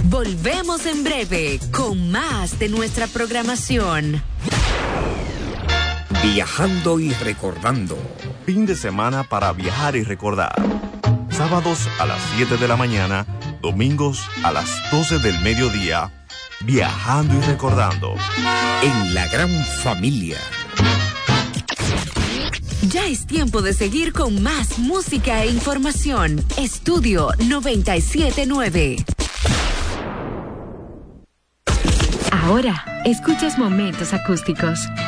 Volvemos en breve con más de nuestra programación. Viajando y recordando. Fin de semana para viajar y recordar. Sábados a las 7 de la mañana, domingos a las 12 del mediodía. Viajando y recordando. En la gran familia. Ya es tiempo de seguir con más música e información. Estudio 97.9. Ahora, escuchas Momentos Acústicos,